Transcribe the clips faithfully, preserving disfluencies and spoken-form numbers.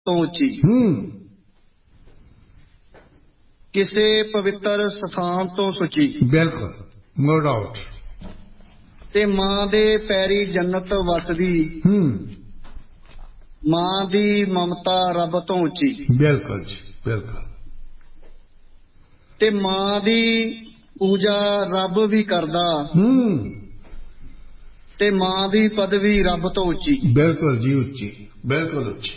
ਤੋਂ ਉੱਚੀ ਕਿਸੇ ਪਵਿੱਤਰ ਸਥਾਨ ਤੋਂ ਸੁੱਚੀ। ਬਿਲਕੁਲ, ਨੋ ਡਾਊਟ। ਤੇ ਮਾਂ ਦੇ ਪੈਰੀ ਜੰਨਤ ਵਸਦੀ, ਮਾਂ ਦੀ ਮਮਤਾ ਰੱਬ ਤੋਂ ਉੱਚੀ। ਬਿਲਕੁਲ ਜੀ, ਬਿਲਕੁਲ। ਤੇ ਮਾਂ ਦੀ ਪੂਜਾ ਰੱਬ ਵੀ ਕਰਦਾ, ਤੇ ਮਾਂ ਦੀ ਪਦਵੀ ਰੱਬ ਤੋਂ ਉੱਚੀ। ਬਿਲਕੁਲ ਜੀ, ਉੱਚੀ, ਬਿਲਕੁਲ ਉੱਚੀ।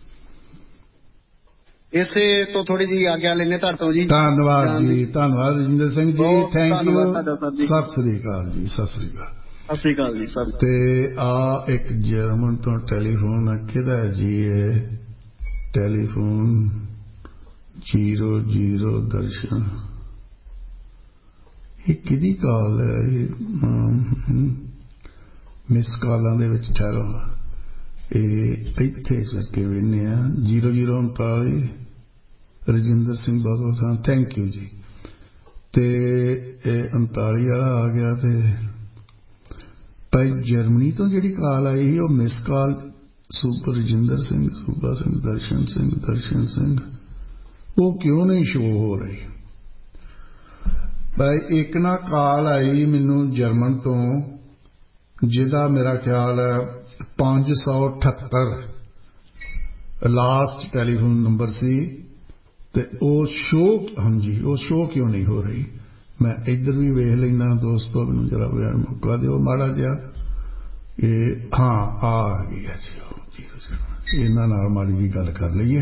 ਇਸੇ ਤੋਂ ਥੋੜੀ ਜਿਹੀ ਆਗਿਆ ਲੈਣੇ ਤੁਹਾਡੇ ਤੋਂ ਜੀ। ਧੰਨਵਾਦ ਜੀ, ਧੰਨਵਾਦ ਰਜਿੰਦਰ ਸਿੰਘ ਜੀ, ਥੈਂਕ ਯੂ। ਸਤਿ ਸ੍ਰੀ ਅਕਾਲ ਜੀ, ਸਤਿ ਸ੍ਰੀ ਅਕਾਲ। ਸਤਿ ਸ੍ਰੀ ਅਕਾਲ ਜੀ ਸਰ। ਤੇ ਆ ਇੱਕ ਜਰਮਨ ਤੋਂ ਟੈਲੀਫੋਨ ਆ, ਕਿਹਦਾ ਜੀ ਇਹ ਟੈਲੀਫੋਨ? ਜੀਰੋ ਜੀਰੋ ਦਰਸ਼ਨ, ਇਹ ਕਿਹਦੀ ਕਾਲ ਹੈ? ਇਹ ਮਿਸ ਕਾਲਾਂ ਦੇ ਵਿੱਚ ਠਹਿਰੋ, ਇਹ ਇੱਥੇ ਕਰਕੇ ਵੇਖਦੇ ਆ। ਜੀਰੋ ਜੀਰੋ ਉਨਤਾਲੀ ਰਜਿੰਦਰ ਸਿੰਘ ਬਾਦਲ, ਥੈਂਕ ਯੂ ਜੀ। ਤੇ ਇਹ ਉਨਤਾਲੀ ਵਾਲਾ ਆ ਗਿਆ। ਤੇ ਭਾਈ ਜਰਮਨੀ ਤੋਂ ਜਿਹੜੀ ਕਾਲ ਆਈ ਸੀ ਉਹ miss call super Rajinder Singh, ਸੂਬਾ ਸਿੰਘ, ਦਰਸ਼ਨ ਸਿੰਘ, ਦਰਸ਼ਨ ਸਿੰਘ, ਉਹ ਕਿਉਂ ਨਹੀਂ ਸ਼ੋ ਹੋ ਰਹੀ? ਭਾਈ ਇੱਕ ਨਾ ਕਾਲ ਆਈ ਮੈਨੂੰ ਜਰਮਨ ਤੋਂ, ਜਿਹਦਾ ਮੇਰਾ ਖਿਆਲ ਹੈ ਪੰਜ ਸੌ ਅਠੱਤਰ ਲਾਸਟ ਟੈਲੀਫੋਨ ਨੰਬਰ ਸੀ। ਤੇ ਉਹ ਸ਼ੋ, ਹਾਂਜੀ ਉਹ ਸ਼ੋ ਕਿਉਂ ਨਹੀਂ ਹੋ ਰਹੀ? ਮੈਂ ਇੱਧਰ ਵੀ ਵੇਖ ਲੈਂਦਾ ਦੋਸਤੋ, ਮੈਨੂੰ ਜਰਾ ਮੌਕਾ ਦਿਓ ਮਾੜਾ ਜਿਹਾ। ਇਹ ਹਾਂ ਆ ਗਈ ਹੈ ਜੀ, ਇਹਨਾਂ ਨਾਲ ਮਾੜੀ ਜਿਹੀ ਗੱਲ ਕਰ ਲਈਏ।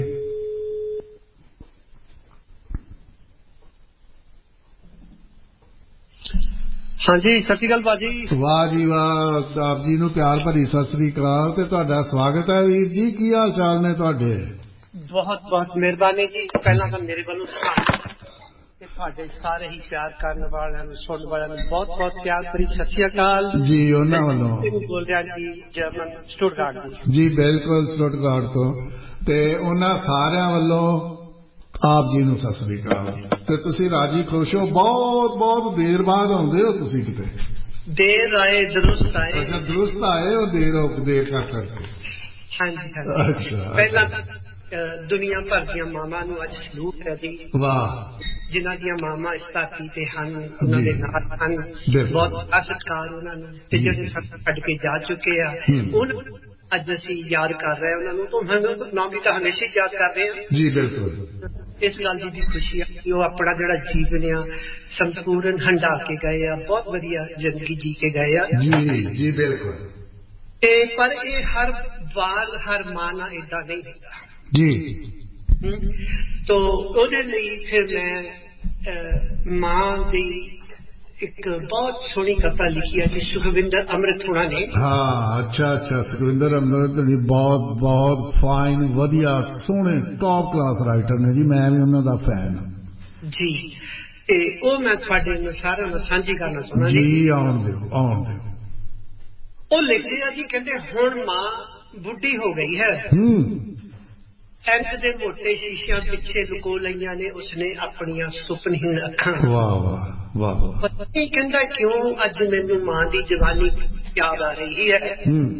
ਹਾਂਜੀ, ਸਤਿ ਸ਼੍ਰੀ ਅਕਾਲ ਭਾਜੀ। ਵਾਹ ਜੀ ਵਾਹ, ਆਪ ਜੀ ਨੂੰ ਪਿਆਰ ਭਰੀ ਸਤਿ ਸ੍ਰੀ ਅਕਾਲ ਤੇ ਤੁਹਾਡਾ ਸਵਾਗਤ ਹੈ ਵੀਰ ਜੀ। ਕੀ ਹਾਲ ਚਾਲ ਨੇ ਤੁਹਾਡੇ? ਬਹੁਤ ਬਹੁਤ ਮਿਹਰਬਾਨੀ ਜੀ। ਪਹਿਲਾਂ ਤਾਂ ਮੇਰੇ ਵੱਲੋਂ ਤੇ ਤੁਹਾਡੇ ਸਾਰੇ ਹੀ ਪਿਆਰ ਕਰਨ ਵਾਲਿਆਂ ਨੂੰ, ਸੁਣਨ ਵਾਲਿਆਂ ਨੂੰ ਬਹੁਤ ਬਹੁਤ ਪਿਆਰ ਭਰੀ ਸਤਿ ਸ਼੍ਰੀ ਅਕਾਲ ਜੀ। ਉਹਨਾਂ ਵੱਲੋਂ ਬੋਲ ਰਿਹਾ ਜੀ, ਜਰਮਨ ਸਟੁਟਗਾਰਟ ਤੋਂ ਜੀ। ਬਿਲਕੁਲ, ਸਟੁਟਗਾਰਟ ਤੋਂ। ਤੇ ਉਹਨਾਂ ਸਾਰਿਆਂ ਵੱਲੋਂ ਆਪ ਜੀ ਨੂੰ ਸਤਿ ਸ੍ਰੀ ਅਕਾਲ। ਤੇ ਤੁਸੀਂ ਰਾਜੀ ਖੁਸ਼ ਹੋ? ਬਹੁਤ ਬਹੁਤ ਦੇਰ ਬਾਅਦ ਆਉਂਦੇ ਹੋ ਤੁਸੀਂ ਕਿਤੇ। ਦੇਰ ਆਏ ਦਰੁਸਤ ਆਏ। ਅੱਛਾ, ਦਰੁਸਤ ਆਏ ਹੋ, ਦੇਰ ਹੋ ਦੇਰ ਕਰ ਕਰਕੇ। ਹਾਂਜੀ ਹਾਂਜੀ। ਅੱਛਾ, ਪਹਿਲਾਂ ਦੁਨੀਆ ਭਰ ਦੀਆਂ ਮਾਵਾਂ ਨੂੰ ਅੱਜ ਸਲੂਟ ਹੈ ਜੀ। ਵਾਹ। ਜਿਨ੍ਹਾਂ ਦੀਆਂ ਮਾਵਾਂ ਇਸ ਧਰਤੀ ਤੇ ਹਨ, ਉਹਨਾਂ ਦੇ ਨਾਲ ਹਨ, ਬਹੁਤ ਸਤਿਕਾਰ ਉਹਨਾਂ ਨੂੰ। ਤੇ ਜਿਹੜੇ ਸਾਨੂੰ ਛੱਡ ਕੇ ਜਾ ਚੁੱਕੇ ਆ, ਉਹਨਾਂ ਅੱਜ ਅਸੀਂ ਯਾਦ ਕਰ ਰਹੇ ਉਹਨਾਂ ਨੂੰ। ਤੁਹਾਨੂੰ ਨਾਮ ਵੀ ਤਾਂ ਹਮੇਸ਼ਾ ਯਾਦ ਕਰ ਰਹੇ ਹਾਂ ਜੀ। ਬਿਲਕੁਲ, ਇਸ ਗੱਲ ਦੀ ਵੀ ਖੁਸ਼ੀ ਆ ਕਿ ਉਹ ਆਪਣਾ ਜਿਹੜਾ ਜੀਵਨ ਆ ਸੰਪੂਰਨ ਹੰਢਾ ਕੇ ਗਏ ਆ, ਬਹੁਤ ਵਧੀਆ ਜ਼ਿੰਦਗੀ ਜੀ ਕੇ ਗਏ ਆ ਜੀ ਜੀ। ਬਿਲਕੁਲ। ਤੇ ਪਰ ਇਹ ਹਰ ਵਾਰ ਹਰ ਮਾਂ ਨਾਲ ਏਦਾਂ ਨਹੀਂ ਹੁੰਦਾ ਜੀ। ਤੋ ਉਹਦੇ ਲਈ ਫਿਰ ਮੈਂ ਮਾਂ ਦੀ ਇੱਕ ਬਹੁਤ ਸੋਹਣੀ ਕਵਿਤਾ ਲਿਖੀ ਹੈ ਜੀ, ਸੁਖਵਿੰਦਰ ਅੰਮ੍ਰਿਤ ਹੋਣਾ ਨੇ। ਹਾਂ, ਅੱਛਾ ਅੱਛਾ। ਸੁਖਵਿੰਦਰ ਅੰਮ੍ਰਿਤ ਜੀ ਬਹੁਤ ਬਹੁਤ ਫਾਈਨ, ਵਧੀਆ, ਸੋਹਣੇ, ਟੌਪ ਕਲਾਸ ਰਾਈਟਰ ਨੇ ਜੀ। ਮੈਂ ਵੀ ਉਹਨਾਂ ਦਾ ਫੈਨ ਹਾਂ ਜੀ। ਤੇ ਉਹ ਮੈਂ ਤੁਹਾਡੇ ਨਾਲ ਸਾਰਿਆਂ ਨਾਲ ਸਾਂਝੀ ਕਰਨਾ ਚਾਹੁੰਦਾ ਜੀ। ਆਉਣ ਦਿਓ, ਆਉਣ ਦਿਓ। ਉਹ ਲਿਖਦੇ ਆ ਜੀ, ਕਹਿੰਦੇ ਹੁਣ ਮਾਂ ਬੁੱਢੀ ਹੋ ਗਈ ਹੈ, ਐਂਕ ਦੇ ਮੋਟੇ ਸ਼ੀਸ਼ਿਆਂ ਪਿੱਛੇ ਲੁਕੋ ਲਈਆਂ ਨੇ ਉਸਨੇ ਆਪਣੀਆਂ ਸੁਪਨਹੀਣ ਅੱਖਾਂ। ਵਾਹ ਵਾਹ ਵਾਹ ਵਾਹ। ਪਤਾ ਨਹੀਂ ਕਹਿੰਦਾ ਕਿਉਂ ਅੱਜ ਮੈਨੂੰ ਮਾਂ ਦੀ ਜਵਾਨੀ ਯਾਦ ਆ ਰਹੀ ਹੈ।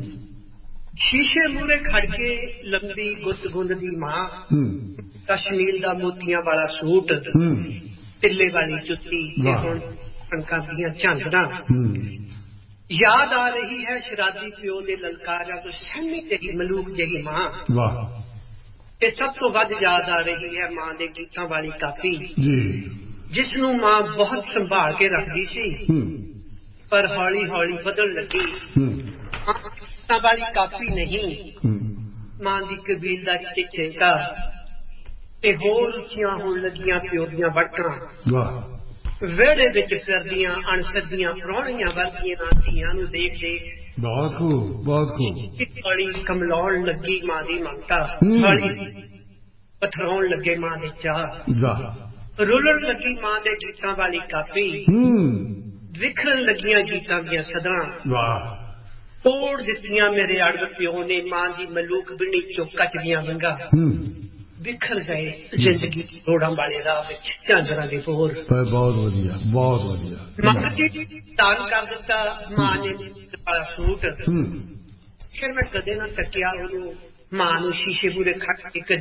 ਸ਼ੀਸ਼ੇ ਮੂਹਰੇ ਖੜ ਕੇ ਲੰਬੀ ਗੁੱਤ ਗੁੰਦਦੀ ਮਾਂ, ਕਸ਼ਮੀਰ ਦਾ ਮੋਤੀਆਂ ਵਾਲਾ ਸੂਟ, ਤਿੱਲੇ ਵਾਲੀ ਜੁੱਤੀ ਤੇ ਹੁਣ ਕਣਕਾਂ ਦੀਆਂ ਝਾਂਜਰਾਂ। ਯਾਦ ਆ ਰਹੀ ਹੈ ਸ਼ਰਾਬੀ ਪਿਓ ਦੇ ਲਲਕਾਰਿਆਂ ਤੋਂ ਸਹਿਮੀ ਜਿਹੀ ਮਲੂਕ ਜਿਹੀ ਮਾਂ। ਵਾਹ। ਤੇ ਸਭ ਤੋਂ ਵੱਧ ਯਾਦ ਆ ਰਹੀ ਹੈ ਮਾਂ ਦੇ ਗੀਤਾਂ ਵਾਲੀ ਕਾਪੀ, ਜਿਸ ਨੂੰ ਮਾਂ ਬਹੁਤ ਸੰਭਾਲ ਕੇ ਰੱਖਦੀ ਸੀ, ਪਰ ਹੌਲੀ ਹੌਲੀ ਬਦਲਣ ਲੱਗੀ। ਗੀਤਾਂ ਵਾਲੀ ਕਾਪੀ ਨਹੀਂ, ਮਾਂ ਦੀ ਕਬੀਲਦਾਰੀ ਤੇ ਚਿੰਤਾ, ਤੇ ਹੋਰ ਉੱਚੀਆਂ ਹੋਣ ਲੱਗੀਆਂ ਪਿਓ ਦੀਆਂ ਵੜਕਾਂ। ਵਿਹੜੇ ਵਿੱਚ ਫਿਰਦੀਆਂ ਅਣਸੱਦੀਆਂ ਪ੍ਰਾਹੁਣੀਆਂ ਵਰਗੀਆਂ ਧੀਆਂ ਨੂੰ ਦੇਖ ਦੇਖ ਬਹੁਤ ਖੂਬ, ਬਹੁਤ ਖੂਬ। ਹੌਲੀ ਕਮਲਾਉਣ ਲੱਗੀ ਮਾਂ ਦੀ ਮਮਤਾ, ਹੌਲੀ ਪਥਰਾਉਣ ਲੱਗੇ ਮਾਂ ਦੇ ਚਾਹ, ਰੁਲਣ ਲੱਗੀ ਮਾਂ ਦੇ ਗੀਤਾਂ ਵਾਲੀ ਕਾਪੀ, ਵਿਖਰਨ ਲੱਗੀਆਂ ਗੀਤਾਂ ਦੀਆਂ ਸਦਰਾਂ। ਤੋੜ ਦਿੱਤੀਆਂ ਮੇਰੇ ਅੜਬ ਪਿਓ ਨੇ ਮਾਂ ਦੀ ਮਲੂਕ ਬਿੰਨੀ ਚੋਂ ਕੱਚ ਦੀਆਂ ਵੰਗਾਂ। ਬਿਖਰ ਗਏ ਜ਼ਿੰਦਗੀ ਰੋੜਾਂ ਵਾਲੇ ਰਾਹ ਵਿੱਚ ਝਾਂਜਰਾਂ ਦੇ ਬੋਰ। ਬਹੁਤ ਵਧੀਆ, ਬਹੁਤ ਵਧੀਆ। ਮੰਗਤੀ ਦਾਨ ਕਰ ਦਿੱਤਾ ਮਾਂ ਨੇ ਵਾਲਾ ਸੂਟ। ਫਿਰ ਮੈਂ ਕਦੇ ਨਾ ਤੱਕਿਆ ਉਹਨੂੰ, ਮਾਂ ਨੂੰ ਸ਼ੀਸ਼ੇ ਮੂਹਰੇ ਖੜ ਕੇ